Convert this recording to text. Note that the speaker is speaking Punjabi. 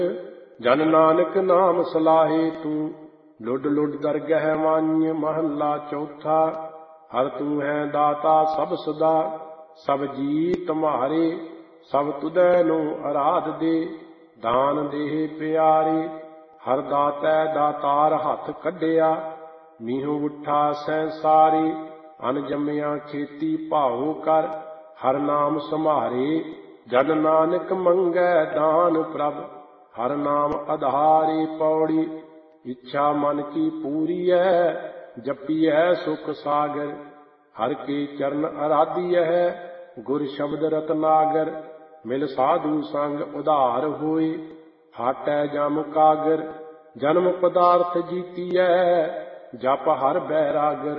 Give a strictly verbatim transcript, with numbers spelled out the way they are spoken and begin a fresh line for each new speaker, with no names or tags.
ਜਨ ਨਾਨਕ ਨਾਮ ਸਲਾਹੇ ਤੂੰ। ਲੁੱਡ ਲੁੱਡ ਦਰਗਹਿ ਵਾਂਝ ਮਹੱਲਾ ਚੌਥਾ। ਹਰ ਤੂੰ ਹੈ ਦਾਤਾ ਸਭ ਸਦਾ, ਸਭ ਜੀ ਤੁਮਹਾਰੇ। ਸਭ ਤੁਧੈ ਨੂੰ ਅਰਾਧ ਦੇ, ਦਾਨ ਦੇਹ ਪਿਆਰੇ। ਹਰ ਦਾਤੈ ਦਾਤਾਰ ਹੱਥ ਕੱਢਿਆ, ਮੀਹੂ ਉੱਠਾ ਸੈਂਸਾਰੇ। ਅਨ ਜੰਮਿਆ ਖੇਤੀ ਭਾਉ ਕਰ, ਹਰ ਨਾਮ ਸੰਭਾਰੇ। ਜਨ ਨਾਨਕ ਮੰਗੈ ਦਾਨ ਪ੍ਰਭ, ਹਰ ਨਾਮ ਆਧਾਰੇ। ਪੌੜੀ ਇੱਛਾ ਮਨ ਕੀ ਪੂਰੀਐ, ਜਪੀਐ ਸੁਖ ਸਾਗਰ। ਹਰ ਕੇ ਚਰਨ ਅਰਾਧੀਐ, ਗੁਰ ਸ਼ਬਦ ਰਤਨਾਗਰ। ਮਿਲ ਸਾਧੂ ਸੰਗ ਉਧਾਰ ਹੋਏ, ਹਾਟੈ ਜਮ ਕਾਗਰ। ਜਨਮ ਪਦਾਰਥ ਜੀਤੀਐ, ਜਪ ਹਰ ਬੈਰਾਗਰ।